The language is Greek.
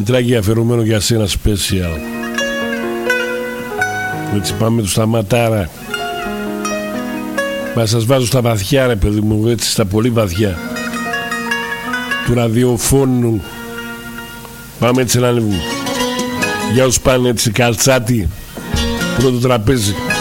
Δημητράκη, αφιερωμένο για σένα special. Έτσι πάμε του σταματάρα. Μα σας βάζω στα βαθιά ρε παιδί μου, έτσι στα πολύ βαθιά του ραδιοφώνου. Πάμε έτσι να ανέβουμε. Για όσους πάνε έτσι καλτσάτι, πρώτο τραπέζι.